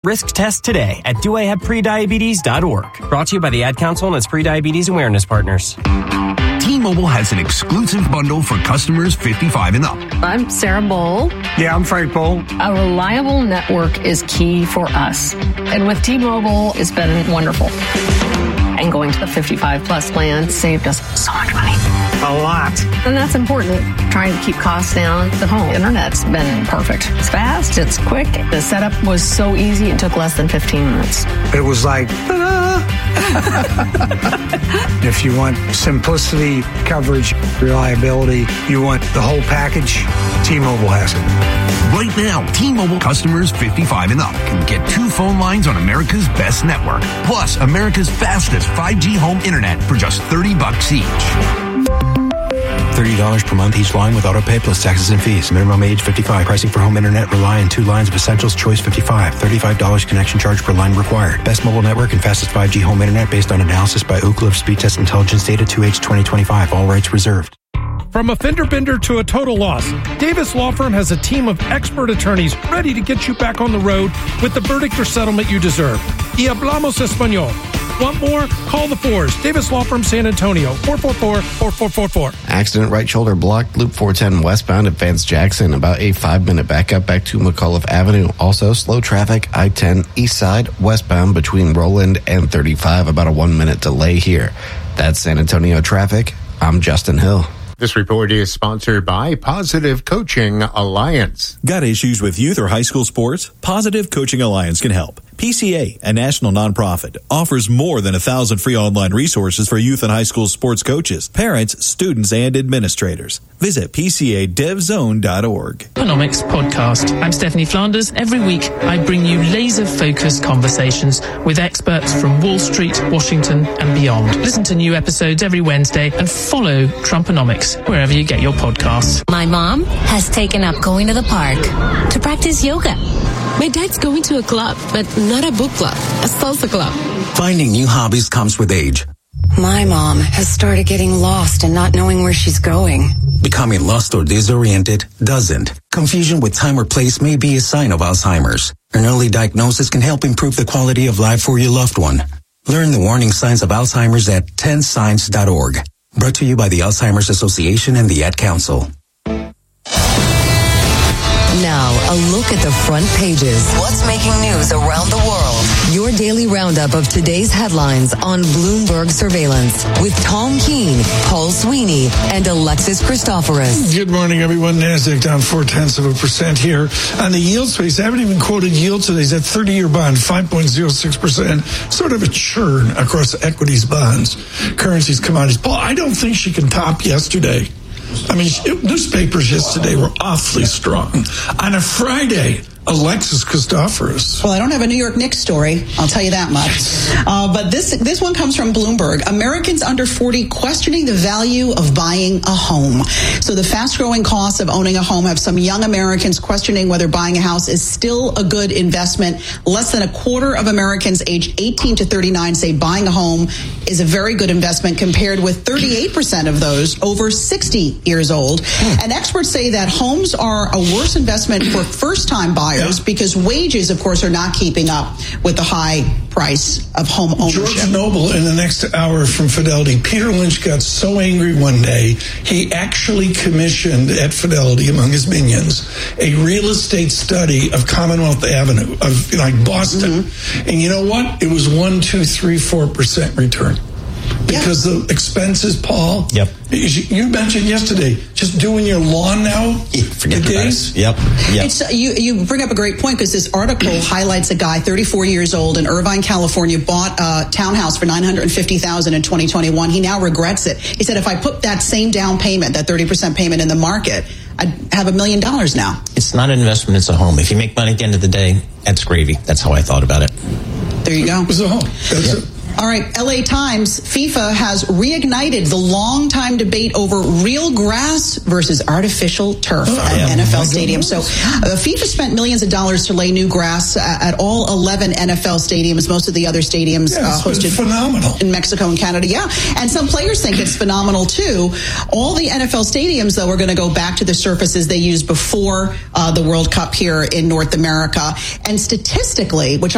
Risk test today at doihaveprediabetes.org. Brought to you by the Ad Council and its Prediabetes Awareness Partners. T-Mobile has an exclusive bundle for customers 55 and up. I'm Sarah Bowl. Yeah, I'm Frank Bowl. A reliable network is key for us. And with T-Mobile, it's been wonderful. And going to the 55 plus plan saved us so much money. A lot. And that's important. Trying to keep costs down. The home internet's been perfect. It's fast. It's quick. The setup was so easy. It took less than 15 minutes. It was like, ta-da! If you want simplicity, coverage, reliability, you want the whole package, T-Mobile has it. Right now, T-Mobile customers 55 and up can get 2 phone lines on America's best network, plus America's fastest 5G home internet for just $30 each. $30 per month each line with auto pay plus taxes and fees. Minimum age 55. Pricing for home internet rely on 2 lines of Essentials Choice 55. $35 connection charge per line required. Best mobile network and fastest 5G home internet based on analysis by Ookla of Speed Test Intelligence data 2H 2025. All rights reserved. From a fender bender to a total loss, Davis Law Firm has a team of expert attorneys ready to get you back on the road with the verdict or settlement you deserve. Y hablamos español. Want more? Call the Fours. Davis Law Firm, San Antonio, 444-4444. Accident right shoulder blocked, Loop 410 westbound at Vance Jackson. About a 5-minute backup back to McAuliffe Avenue. Also, slow traffic, I-10 east side westbound between Roland and 35. About a 1-minute delay here. That's San Antonio traffic. I'm Justin Hill. This report is sponsored by Positive Coaching Alliance. Got issues with youth or high school sports? Positive Coaching Alliance can help. PCA, a national nonprofit, offers more than 1,000 free online resources for youth and high school sports coaches, parents, students, and administrators. Visit PCADevZone.org. Economics Podcast. I'm Stephanie Flanders. Every week, I bring you laser-focused conversations with experts from Wall Street, Washington, and beyond. Listen to new episodes every Wednesday and follow Trumponomics wherever you get your podcasts. My mom has taken up going to the park to practice yoga. My dad's going to a club, but not a book club, a salsa club. Finding new hobbies comes with age. My mom has started getting lost and not knowing where she's going. Becoming lost or disoriented doesn't. Confusion with time or place may be a sign of Alzheimer's. An early diagnosis can help improve the quality of life for your loved one. Learn the warning signs of Alzheimer's at 10signs.org. Brought to you by the Alzheimer's Association and the Ad Council. Now, a look at the front pages. What's making news around the world? Your daily roundup of today's headlines on Bloomberg Surveillance with Tom Keene, Paul Sweeney, and Alexis Christoforous. Good morning, everyone. NASDAQ down 0.4% here. On the yield space, I haven't even quoted yield today. That 30-year bond, 5.06%. Sort of a churn across equities, bonds, currencies, commodities. Paul, I don't think she can top yesterday. I mean, newspapers yesterday were awfully strong. On a Friday, Alexis Christoforous. Well, I don't have a New York Knicks story, I'll tell you that much. But this one comes from Bloomberg. Americans under 40 questioning the value of buying a home. So the fast-growing costs of owning a home have some young Americans questioning whether buying a house is still a good investment. Less than a quarter of Americans aged 18 to 39 say buying a home is a very good investment, compared with 38% of those over 60 years old. And experts say that homes are a worse investment for first-time buyers because wages, of course, are not keeping up with the high price of home ownership. George Noble in the next hour from Fidelity. Peter Lynch got so angry one day, he actually commissioned at Fidelity, among his minions, a real estate study of Commonwealth Avenue, of like Boston. Mm-hmm. And you know what? It was 4% return. Because the expenses, Paul. Yep. You mentioned yesterday, just doing your lawn now. Forget the days. Yep. It's, you bring up a great point, because this article highlights a guy, 34 years old in Irvine, California, bought a townhouse for $950,000 in 2021. He now regrets it. He said, if I put that same down payment, that 30% payment in the market, I'd have $1 million now. It's not an investment; it's a home. If you make money at the end of the day, that's gravy. That's how I thought about it. There you go. It's a home. That's it. All right, LA Times, FIFA has reignited the long-time debate over real grass versus artificial turf at NFL stadiums. So FIFA spent millions of dollars to lay new grass at all 11 NFL stadiums. Most of the other stadiums hosted phenomenal in Mexico and Canada. Yeah, and some players think it's phenomenal too. All the NFL stadiums, though, are going to go back to the surfaces they used before the World Cup here in North America. And statistically, which